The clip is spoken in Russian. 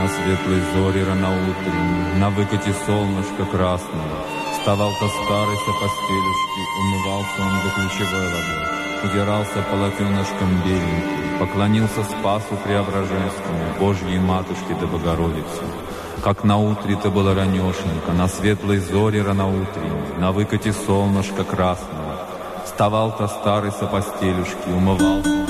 на светлой зоре раноутренней, на выкате солнышка красного. Вставал-то старый со постелюшки, умывался он до ключевой водой, удирался полотенышком беленьким, поклонился Спасу Преображенскому, Божьей Матушке да Богородице. Как наутре-то было ранешенько, на светлой зоре раноутренней, на выкате солнышка красного. Вставал-то старый со постелюшки, умывался